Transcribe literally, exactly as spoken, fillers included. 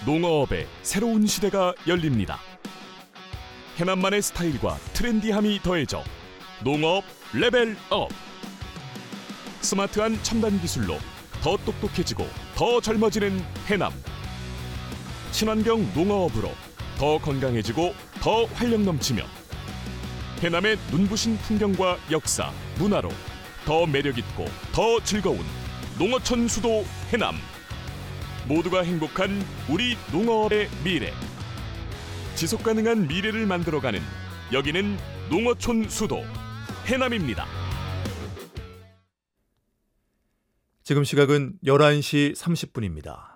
농어업의 새로운 시대가 열립니다. 해남만의 스타일과 트렌디함이 더해져 농어업 레벨업. 스마트한 첨단 기술로 더 똑똑해지고 더 젊어지는 해남. 친환경 농어업으로 더 건강해지고 더 활력 넘치며 해남의 눈부신 풍경과 역사, 문화로 더 매력있고 더 즐거운 농어촌 수도 해남. 모두가 행복한 우리 농어업의 미래. 지속가능한 미래를 만들어가는 여기는 농어촌 수도 해남입니다. 지금 시각은 열한 시 삼십 분입니다.